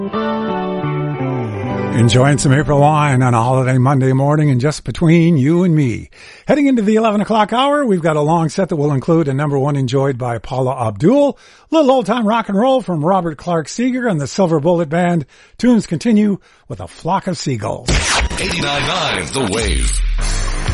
Enjoying some April wine on a holiday Monday morning and just between you and me. Heading into the 11 o'clock hour, we've got a long set that will include a number one enjoyed by Paula Abdul, little old-time rock and roll from Robert Clark Seeger and the Silver Bullet Band. Tunes continue with A Flock of Seagulls. 89.9 The Wave.